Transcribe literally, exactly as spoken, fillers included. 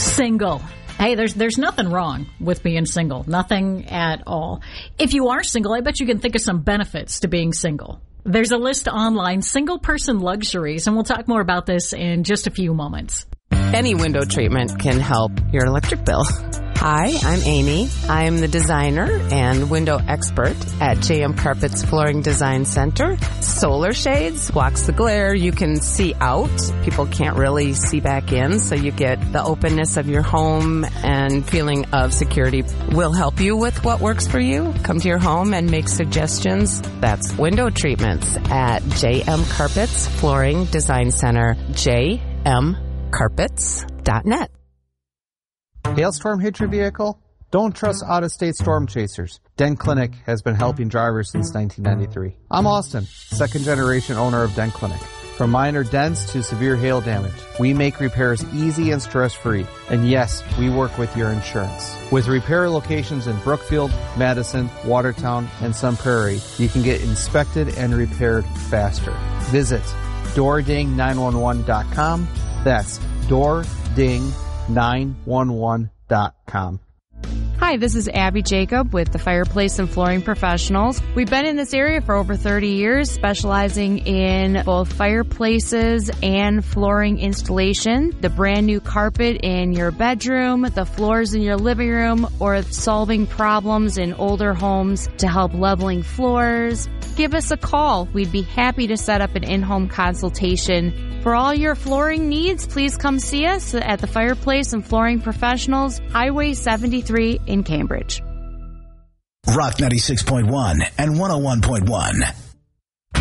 Single. Hey, there's there's nothing wrong with being single. Nothing at all. If you are single, I bet you can think of some benefits to being single. There's a list online, single person luxuries, and we'll talk more about this in just a few moments. Any window treatment can help your electric bill. Hi, I'm Amy. I'm the designer and window expert at J M Carpets Flooring Design Center. Solar shades blocks the glare. You can see out. People can't really see back in, so you get the openness of your home and feeling of security. We'll help you with what works for you. Come to your home and make suggestions. That's window treatments at J M Carpets Flooring Design Center, j m carpets dot net. Hailstorm hit your vehicle? Don't trust out-of-state storm chasers. Dent Clinic has been helping drivers since nineteen ninety-three. I'm Austin, second-generation owner of Dent Clinic. From minor dents to severe hail damage, we make repairs easy and stress-free. And yes, we work with your insurance. With repair locations in Brookfield, Madison, Watertown, and Sun Prairie, you can get inspected and repaired faster. Visit door ding nine one one dot com. That's door ding nine one one dot com. Hi, this is Abby Jacob with the Fireplace and Flooring Professionals. We've been in this area for over thirty years, specializing in both fireplaces and flooring installation, the brand new carpet in your bedroom, the floors in your living room, or solving problems in older homes to help leveling floors. Give us a call. We'd be happy to set up an in-home consultation. For all your flooring needs, please come see us at the Fireplace and Flooring Professionals, Highway seventy-three in Cambridge. Rock ninety-six point one and one oh one point one.